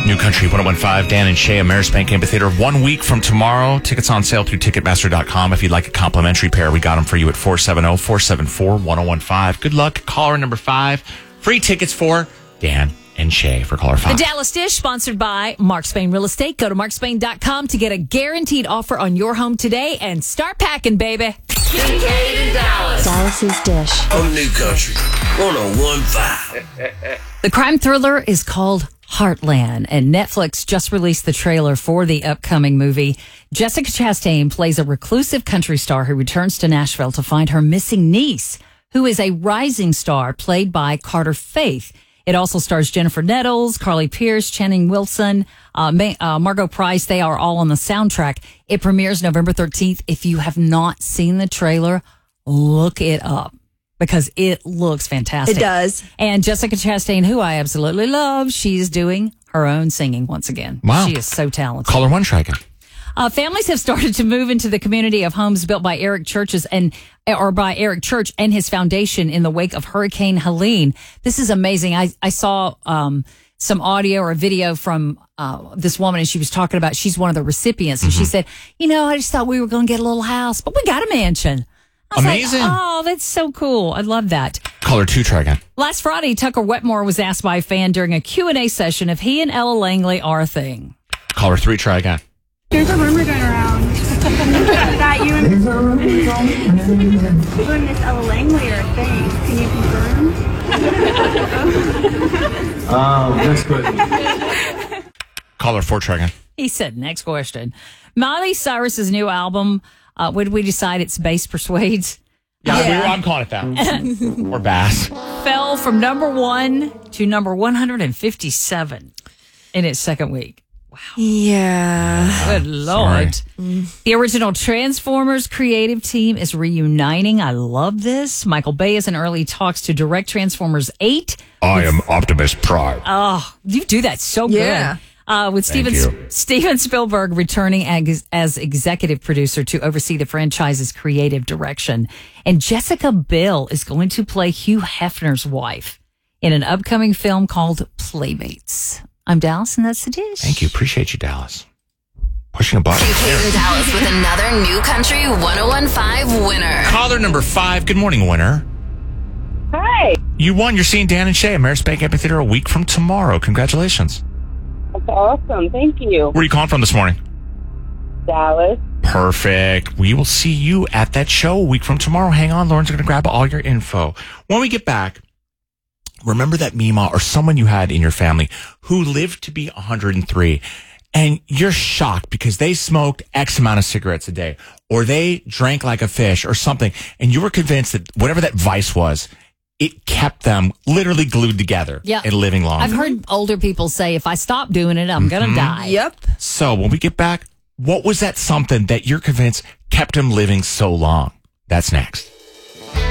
New Country 101.5, Dan and Shay, Ameris Bank Amphitheater. 1 week from tomorrow. Tickets on sale through Ticketmaster.com. If you'd like a complimentary pair, we got them for you at 470-474-1015. Good luck. Caller number 5. Free tickets for Dan and Shay for caller 5. The Dallas Dish, sponsored by Mark Spain Real Estate. Go to markspain.com to get a guaranteed offer on your home today and start packing, baby. Kincaid and Dallas. Dallas's Dish. On New Country 101.5. The crime thriller is called Heartland, and Netflix just released the trailer for the upcoming movie. Jessica Chastain plays a reclusive country star who returns to Nashville to find her missing niece, who is a rising star played by Carter Faith. It also stars Jennifer Nettles, Carly Pierce, Channing Wilson, Margot Price. They are all on the soundtrack. It premieres November 13th. If you have not seen the trailer, look it up because it looks fantastic. It does. And Jessica Chastain, who I absolutely love, she's doing her own singing once again. Wow. She is so talented. Caller 1, try again. Families have started to move into the community of homes built by Eric Church and his foundation in the wake of Hurricane Helene. This is amazing. I saw some audio or a video from this woman, and she was talking about she's one of the recipients, and she said, I just thought we were going to get a little house, but we got a mansion. I was Amazing. like, oh, that's so cool. I love that. Caller 2, try again. Last Friday, Tucker Wetmore was asked by a fan during a Q&A session if he and Ella Langley are a thing. Caller 3, try again. There's a rumor going around that you and Miss Ella Langley are a thing. Can you confirm? Next question. Caller 4, try again. He said, next question. Miley Cyrus's new album, what did we decide it's Bass Persuades? Yeah. I'm calling it that. Or Bass. Fell from number 1 to number 157 in its second week. Yeah. Good Lord. The original Transformers creative team is reuniting. I love this. Michael Bay is in early talks to direct Transformers 8. I am Optimus Prime. Oh, you do that so Yeah. good. With Thank you. Steven Spielberg returning as executive producer to oversee the franchise's creative direction. And Jessica Biel is going to play Hugh Hefner's wife in an upcoming film called Playmates. I'm Dallas, and that's the dish. Thank you. Appreciate you, Dallas. Pushing a button. Kincaid and Dallas with another New Country 101.5 winner. Caller number 5. Good morning, winner. Hi. You won. You're seeing Dan and Shay at Ameris Bank Amphitheater a week from tomorrow. Congratulations. That's awesome. Thank you. Where are you calling from this morning? Dallas. Perfect. We will see you at that show a week from tomorrow. Hang on. Lauren's going to grab all your info. When we get back, remember that Mima or someone you had in your family who lived to be 103 and you're shocked because they smoked X amount of cigarettes a day or they drank like a fish or something. And you were convinced that whatever that vice was, it kept them literally glued together and living longer. I've heard older people say, if I stop doing it, I'm going to die. Yep. So when we get back, what was that something that you're convinced kept them living so long? That's next.